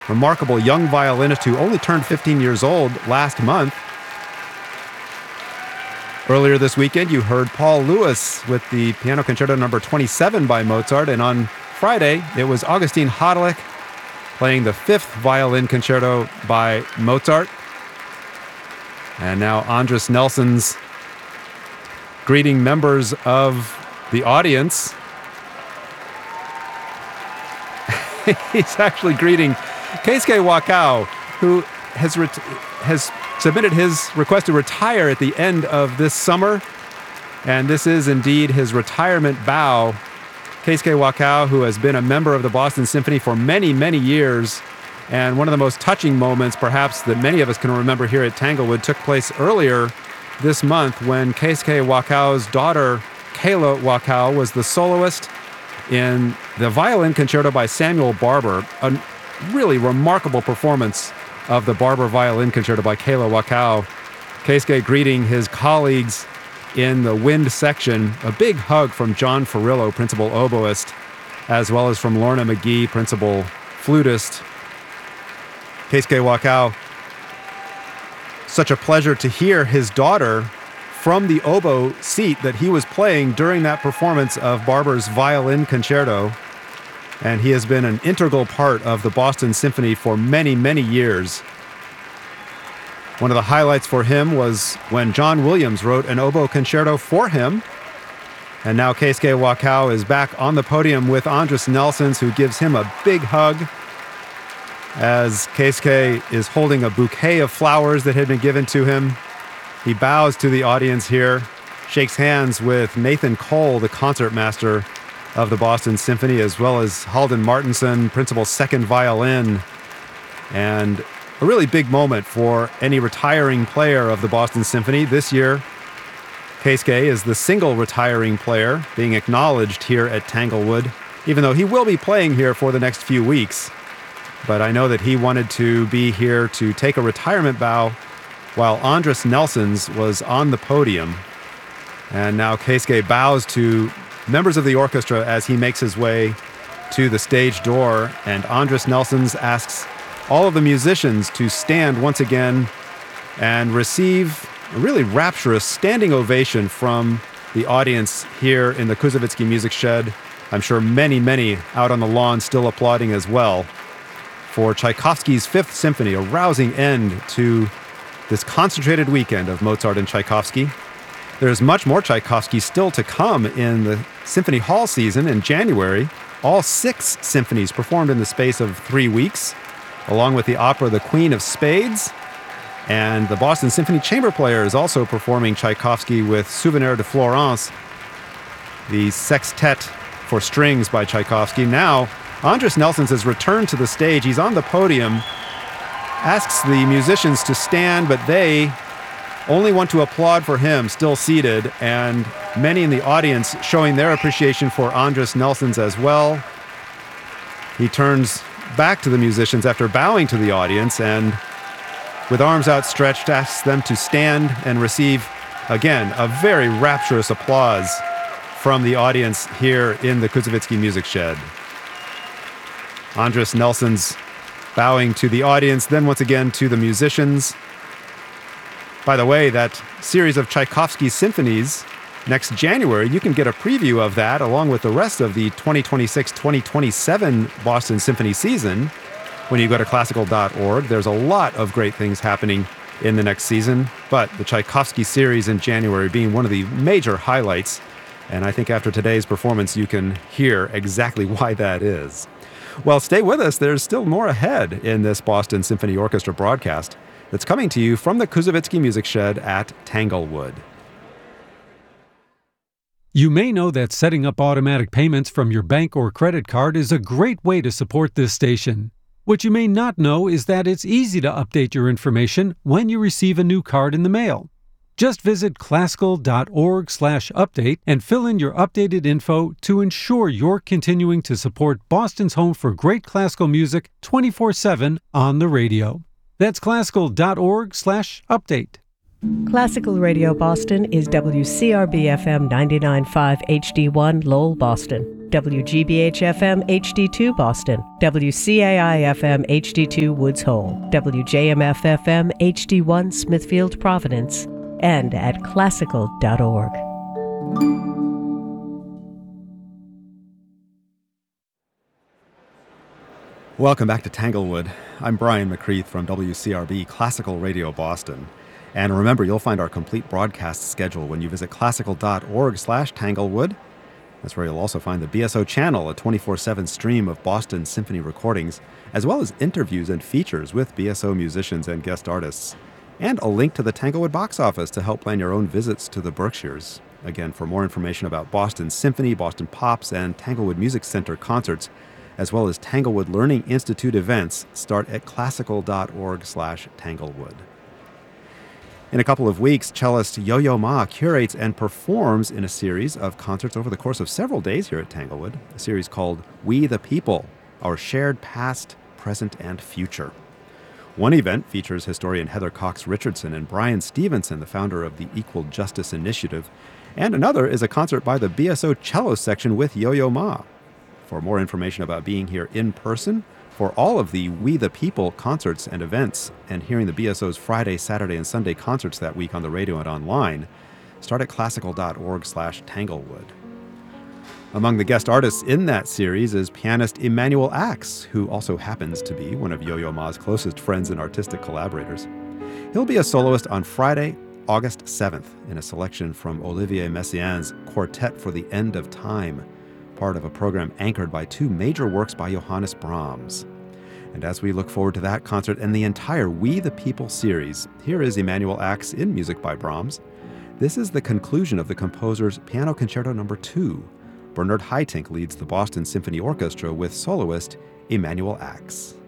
remarkable young violinist who only turned 15 years old last month. Earlier this weekend, you heard Paul Lewis with the Piano Concerto number 27 by Mozart, and on Friday, it was Augustin Hadelich playing the 5th violin concerto by Mozart. And now Andris Nelsons greeting members of the audience. He's actually greeting Keisuke Wakao, who has submitted his request to retire at the end of this summer. And this is indeed his retirement bow. Keisuke Wakao, who has been a member of the Boston Symphony for many, many years, and one of the most touching moments, perhaps, that many of us can remember here at Tanglewood took place earlier this month when Keisuke Wakao's daughter, Kayla Wakao, was the soloist in the violin concerto by Samuel Barber, a really remarkable performance of the Barber violin concerto by Kayla Wakao. Keisuke greeting his colleagues in the wind section. A big hug from John Farillo, principal oboist, as well as from Lorna McGee, principal flutist. Keisuke Wakao, such a pleasure to hear his daughter from the oboe seat that he was playing during that performance of Barber's violin concerto. And he has been an integral part of the Boston Symphony for many, many years. One of the highlights for him was when John Williams wrote an oboe concerto for him. And now Keisuke Wakao is back on the podium with Andris Nelsons, who gives him a big hug as Keisuke is holding a bouquet of flowers that had been given to him. He bows to the audience here, shakes hands with Nathan Cole, the concertmaster of the Boston Symphony, as well as Halden Martinson, principal second violin. And a really big moment for any retiring player of the Boston Symphony. This year, Keisuke is the single retiring player being acknowledged here at Tanglewood, even though he will be playing here for the next few weeks. But I know that he wanted to be here to take a retirement bow while Andris Nelsons was on the podium. And now Keisuke bows to members of the orchestra as he makes his way to the stage door, and Andris Nelsons asks all of the musicians to stand once again and receive a really rapturous standing ovation from the audience here in the Kuzovitsky Music Shed. I'm sure many, many out on the lawn still applauding as well for Tchaikovsky's Fifth Symphony, a rousing end to this concentrated weekend of Mozart and Tchaikovsky. There's much more Tchaikovsky still to come in the Symphony Hall season in January. All 6 symphonies performed in the space of 3 weeks, along with the opera The Queen of Spades. And the Boston Symphony Chamber Choir is also performing Tchaikovsky with Souvenir de Florence, the sextet for strings by Tchaikovsky. Now, Andris Nelsons has returned to the stage. He's on the podium, asks the musicians to stand, but they only want to applaud for him, still seated, and many in the audience showing their appreciation for Andris Nelsons as well. He turns back to the musicians after bowing to the audience and, with arms outstretched, asks them to stand and receive, again, a very rapturous applause from the audience here in the Kuzovitsky Music Shed. Andris Nelsons bowing to the audience, then once again to the musicians. By the way, that series of Tchaikovsky symphonies next January, you can get a preview of that along with the rest of the 2026-2027 Boston Symphony season when you go to classical.org. There's a lot of great things happening in the next season, but the Tchaikovsky series in January being one of the major highlights. And I think after today's performance, you can hear exactly why that is. Well, stay with us. There's still more ahead in this Boston Symphony Orchestra broadcast that's coming to you from the Kuzovitsky Music Shed at Tanglewood. You may know that setting up automatic payments from your bank or credit card is a great way to support this station. What you may not know is that it's easy to update your information when you receive a new card in the mail. Just visit classical.org/update and fill in your updated info to ensure you're continuing to support Boston's home for great classical music 24/7 on the radio. That's classical.org/update. Classical Radio Boston is WCRB-FM 99.5 HD1 Lowell, Boston. WGBH-FM HD2 Boston, WCAI-FM HD2 Woods Hole, WJMF-FM HD1 Smithfield Providence, and at classical.org. Welcome back to Tanglewood. I'm Brian McCreath from WCRB Classical Radio Boston. And remember, you'll find our complete broadcast schedule when you visit classical.org/Tanglewood. That's where you'll also find the BSO channel, a 24/7 stream of Boston Symphony recordings, as well as interviews and features with BSO musicians and guest artists, and a link to the Tanglewood box office to help plan your own visits to the Berkshires. Again, for more information about Boston Symphony, Boston Pops, and Tanglewood Music Center concerts, as well as Tanglewood Learning Institute events, start at classical.org/Tanglewood. In a couple of weeks, cellist Yo-Yo Ma curates and performs in a series of concerts over the course of several days here at Tanglewood, a series called We the People, Our Shared Past, Present, and Future. One event features historian Heather Cox Richardson and Brian Stevenson, the founder of the Equal Justice Initiative, and another is a concert by the BSO Cello Section with Yo-Yo Ma. For more information about being here in person, for all of the We the People concerts and events, and hearing the BSO's Friday, Saturday, and Sunday concerts that week on the radio and online, start at classical.org/Tanglewood. Among the guest artists in that series is pianist Emanuel Ax, who also happens to be one of Yo-Yo Ma's closest friends and artistic collaborators. He'll be a soloist on Friday, August 7th, in a selection from Olivier Messiaen's Quartet for the End of Time, part of a program anchored by two major works by Johannes Brahms. And as we look forward to that concert and the entire We the People series, here is Emanuel Ax in music by Brahms. This is the conclusion of the composer's Piano Concerto No. 2. Bernard Haitink leads the Boston Symphony Orchestra with soloist Emanuel Ax.